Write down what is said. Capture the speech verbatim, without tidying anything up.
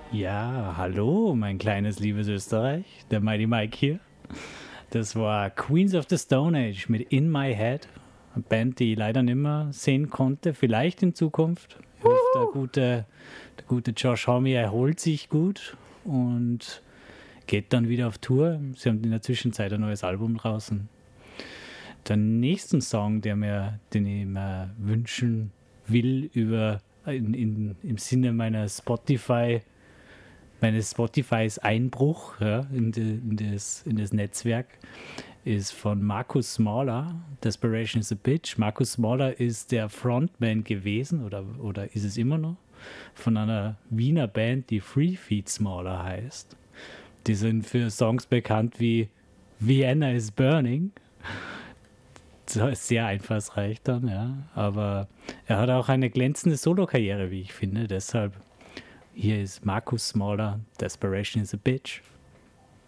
Ja, hallo, mein kleines liebes Österreich, der Mighty Mike hier. Das war Queens of the Stone Age mit In My Head, eine Band, die ich leider nicht mehr sehen konnte, vielleicht in Zukunft. Ich hoffe, der gute, der gute Josh Homme erholt sich gut und geht dann wieder auf Tour. Sie haben in der Zwischenzeit ein neues Album draußen. Der nächste Song, der mir, den ich mir wünschen will, über, in, in, im Sinne meiner Spotify, meines Spotifys Einbruch ja, in, de, in, das, in das Netzwerk, ist von Marcus Smaller. Desperation is a Bitch. Marcus Smaller ist der Frontman gewesen oder, oder ist es immer noch von einer Wiener Band, die Free Feet Smaller heißt. Die sind für Songs bekannt wie Vienna is Burning. Das ist sehr einfallsreich dann, ja. Aber er hat auch eine glänzende Solo-Karriere, wie ich finde. Deshalb hier ist Marcus Smaller, Desperation is a Bitch.